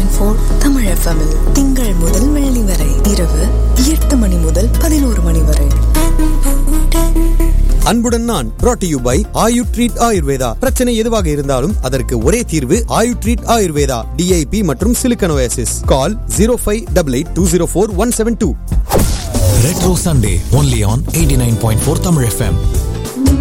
89.4 Tamil FM -இல் திங்கள் முதல் வெள்ளி வரை இரவு 8 மணி முதல் 11 மணி வரை. அன்புடன் நான் brought to you by Ayu treat Ayurveda. பிரச்சனை எதுவாக இருந்தாலும் அதற்கு ஒரே தீர்வு ஆயு ட்ரீட் ஆயுர்வேதா. DIP மற்றும் Silicon Oasis. Call 0588204172. Retro Sunday only on 89.4 Tamil FM.